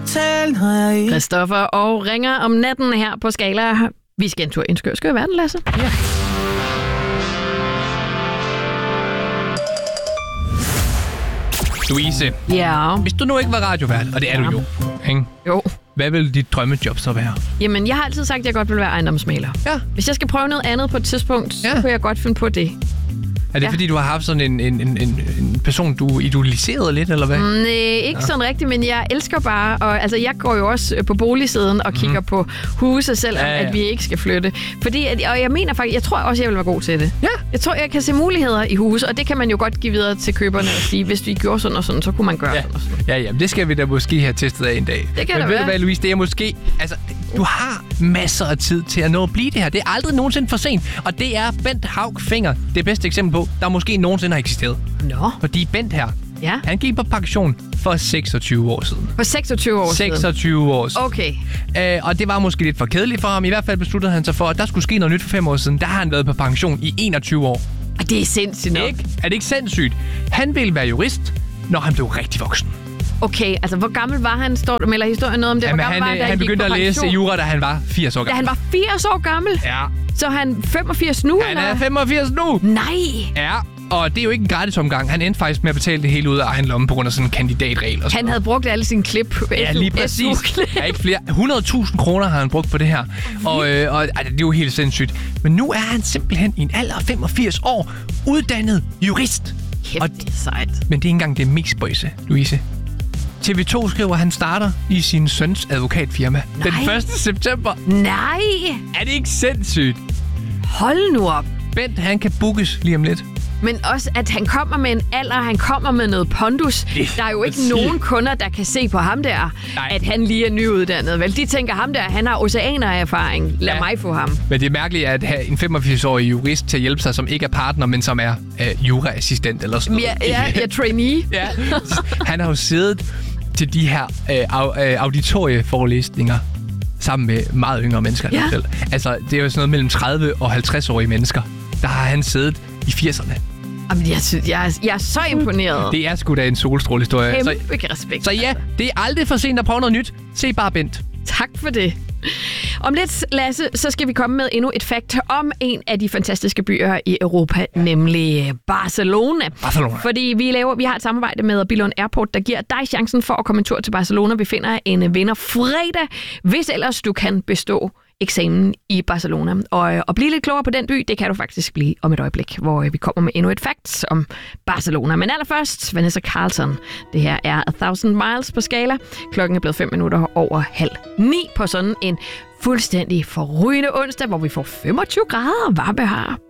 tale, når jeg ikke... Christoffer og Ringer om natten her på Skala. Vi skal en tur i en skør verden, Lasse. Ja. Louise, Ja. hvis du nu ikke var radiovært, og det er du jo, ikke? Jo. Hvad vil dit drømmejob så være? Jamen, jeg har altid sagt, at jeg godt vil være ejendomsmægler. Ja. Hvis jeg skal prøve noget andet på et tidspunkt, så kunne jeg godt finde på det. Er det fordi, du har haft sådan en person, du idoliserede lidt, eller hvad? Nej, ikke sådan rigtigt, men jeg elsker bare, og altså jeg går jo også på boligsiden og kigger på huse, selvom at vi ikke skal flytte. Fordi, og jeg mener faktisk, jeg tror også, jeg vil være god til det. Ja. Jeg tror, jeg kan se muligheder i huse, og det kan man jo godt give videre til køberne og sige, hvis vi gjorde sådan og sådan, så kunne man gøre sådan og sådan. Ja, jamen, det skal vi da måske have testet af en dag. Det kan men da ved være. du hvad, Louise, det er måske... Altså, du har masser af tid til at nå at blive det her. Det er aldrig nogensinde for sent. Og det er Bent Haug Finger det bedste eksempel på, der måske nogensinde har eksisteret. Nå. Fordi Bent her, han gik på pension for 26 år siden. For 26 år siden? 26 år siden. Okay. Og det var måske lidt for kedeligt for ham. I hvert fald besluttede han sig for, at der skulle ske noget nyt for 5 år siden. Der har han været på pension i 21 år. Og det er sindssygt nok. Ikke? Er det ikke sindssygt? Han ville være jurist, når han blev rigtig voksen. Okay, altså hvor gammel var han? Står der melder historien noget om det? Jamen, hvor gammel var han begyndte at læse jura, da han var 80 år gammel. Da han var 80 år gammel? Ja. Så er han 85 nu, Han er 85 nu. Nej. Ja, og det er jo ikke en gratis omgang. Han endte faktisk med at betale det hele ud af egen lomme på grund af sådan en kandidatregel. Og han havde brugt alle sine klip. Ja, lige præcis. Ja, ikke flere. 100.000 kroner har han brugt på det her. Og det er jo helt sindssygt. Men nu er han simpelthen i en alder af 85 år uddannet jurist. Kæft, det er sejt. Men det er ikke engang det mest spøjse, Louise. TV2 skriver, at han starter i sin søns advokatfirma den 1. september. Nej! Er det ikke sindssygt? Hold nu op. Bent, han kan bookes lige om lidt. Men også, at han kommer med en alder, han kommer med noget pondus. Der er jo ikke nogen kunder, der kan se på ham der, at han lige er nyuddannet. Vel, de tænker ham der, han har oceaner-erfaring. Lad mig få ham. Men det er mærkeligt at have en 85-årig jurist til at hjælpe sig, som ikke er partner, men som er juraassistent eller sådan noget. Ja, trainee. Ja. Han har jo siddet til de her auditorieforelæsninger sammen med meget yngre mennesker. Ja. Selv. Altså, det er jo sådan noget mellem 30 og 50-årige mennesker. Der har han siddet i 80'erne. Jamen, jeg er så imponeret. Det er sgu da en solstrålehistorie. Kæmpe respekt. Så ja, det er aldrig for sent at prøve noget nyt. Se bare Bent. Tak for det. Om lidt, Lasse, så skal vi komme med endnu et fakt om en af de fantastiske byer i Europa, nemlig Barcelona. Fordi vi har et samarbejde med Billund Airport, der giver dig chancen for at komme en tur til Barcelona. Vi finder en vinder fredag, hvis ellers du kan bestå eksamen i Barcelona. Og blive lidt klogere på den by, det kan du faktisk blive om et øjeblik, hvor vi kommer med endnu et fakt om Barcelona. Men allerførst, Vanessa Carlton. Det her er 1000 Miles på Skala. Klokken er blevet 8:05 på sådan en fuldstændig forrygende onsdag, hvor vi får 25 grader varme her